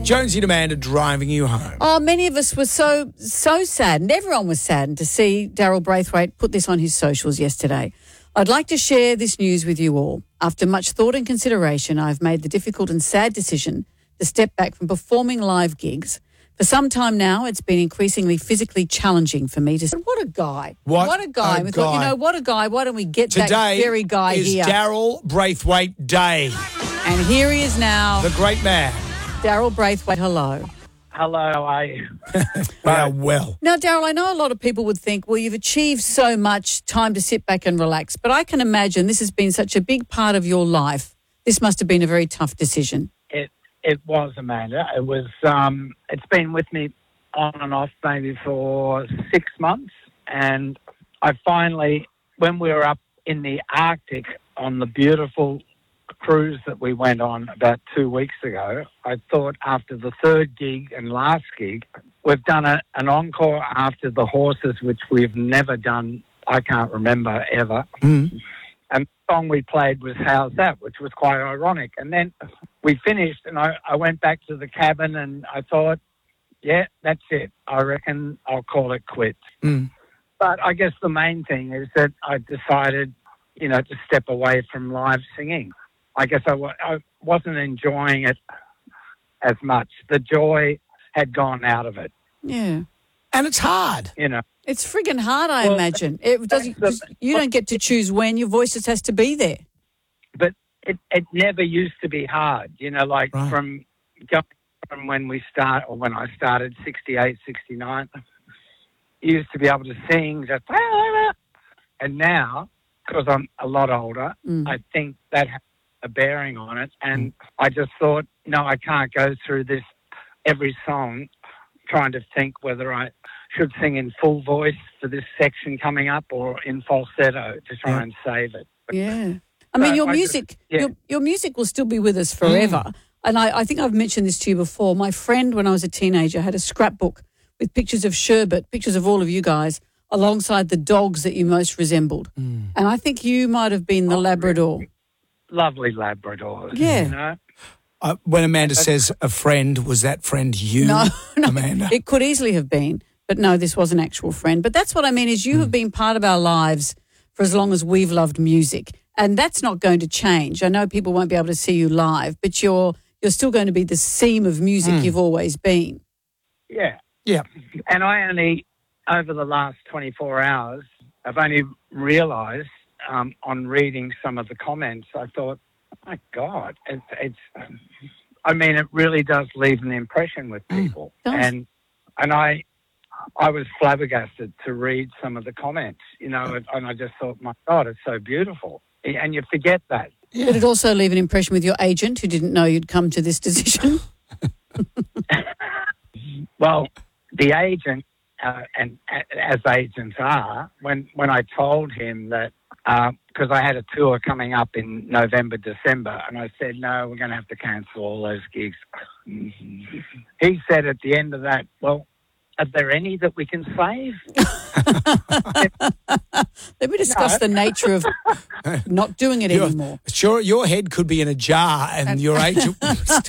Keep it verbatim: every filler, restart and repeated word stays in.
Jonesy and Amanda driving you home. Oh, many of us were so, so saddened. Everyone was saddened to see Daryl Braithwaite put this on his socials yesterday. I'd like to share this news with you all. After much thought and consideration, I've made the difficult and sad decision to step back from performing live gigs. For some time now, it's been increasingly physically challenging for me to... What a guy. What, what a guy. a we guy. thought, you know, what a guy. Why don't we get Today that very guy is here? Daryl Braithwaite Day. And here he is now. The great man. Daryl Braithwaite, hello. Hello, how are you? Yeah, well. Now, Daryl, I know a lot of people would think, well, you've achieved so much, time to sit back and relax. But I can imagine this has been such a big part of your life. This must have been a very tough decision. It it was, Amanda. It was. Um, it's been with me on and off maybe for six months, and I finally, when we were up in the Arctic on the beautiful cruise that we went on about two weeks ago, I thought after the third gig and last gig, we've done a, an encore after the horses, which we've never done, I can't remember ever. Mm. And the song we played was How's That, which was quite ironic. And then we finished and I, I went back to the cabin and I thought, yeah, that's it. I reckon I'll call it quits. Mm. But I guess the main thing is that I decided, you know, to step away from live singing. I guess I, w- I wasn't enjoying it as much. The joy had gone out of it, Yeah. And it's hard. you know. It's friggin' hard, I Well, imagine. It doesn't, that's the- you don't get to choose when. Your voice just has to be there. But it, it never used to be hard, you know, like Right. from going from when we start, or when I started, sixty-eight, sixty-nine, you used to be able to sing just, and now, because I'm a lot older, Mm. I think that has a bearing on it. And I just thought, no, I can't go through this every song trying to think whether I should sing in full voice for this section coming up or in falsetto to try Yeah. and save it. But Yeah. I mean, So your I just- music, yeah. your, your music will still be with us forever. And I, I think I've mentioned this to you before. My friend, when I was a teenager, had a scrapbook with pictures of Sherbet, pictures of all of you guys, alongside the dogs that you most resembled. Mm. And I think you might have been the Oh, Labrador. lovely Labradors, Yeah. you know. Uh, when Amanda says a friend, was that friend you, No, no. Amanda? It could easily have been, but no, this was an actual friend. But that's what I mean is you have been part of our lives for as long as we've loved music. And that's not going to change. I know people won't be able to see you live, but you're you're still going to be the seam of music you've always been. Yeah. Yeah. And I only, over the last twenty-four hours, I've only realised um, on reading some of the comments, I thought, oh my God, it's, it's um, I mean, it really does leave an impression with people. does. and and I I was flabbergasted to read some of the comments, you know, and, and I just thought, my God, it's so beautiful. And you forget that. Did it also leave an impression with your agent who didn't know you'd come to this decision? Well, the agent, uh, and uh, as agents are, when, when I told him that, because I had a tour coming up in November, December, and I said, no, we're going to have to cancel all those gigs. He said at the end of that, well, are there any that we can save? Let me discuss No. the nature of not doing it Your- anymore. Sure, your head could be in a jar and your agent